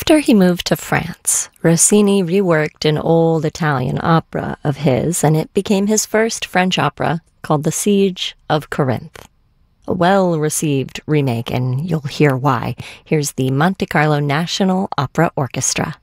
After he moved to France, Rossini reworked an old Italian opera of his, and it became his first French opera called The Siege of Corinth. A well-received remake, and you'll hear why. Here's the Monte Carlo National Opera Orchestra.